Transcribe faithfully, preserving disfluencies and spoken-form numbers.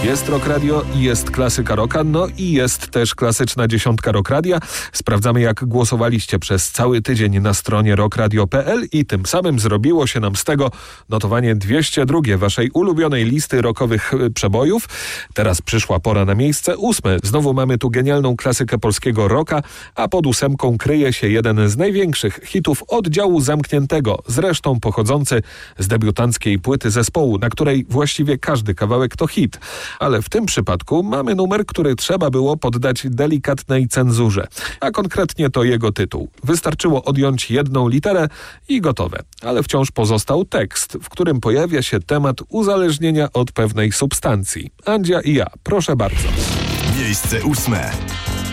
Jest Rock Radio, jest klasyka rocka, no i jest też klasyczna dziesiątka Rock Radia. Sprawdzamy, jak głosowaliście przez cały tydzień na stronie rock radio kropka p l i tym samym zrobiło się nam z tego notowanie dwieście dwa waszej ulubionej listy rockowych przebojów. Teraz przyszła pora na miejsce ósme. Znowu mamy tu genialną klasykę polskiego rocka, a pod ósemką kryje się jeden z największych hitów oddziału zamkniętego, zresztą pochodzący z debiutanckiej płyty zespołu, na której właściwie każdy kawałek to hit. Ale w tym przypadku mamy numer, który trzeba było poddać delikatnej cenzurze, a konkretnie to jego tytuł. Wystarczyło odjąć jedną literę i gotowe. Ale wciąż pozostał tekst, w którym pojawia się temat uzależnienia od pewnej substancji. Andzia i ja, proszę bardzo. Miejsce ósme.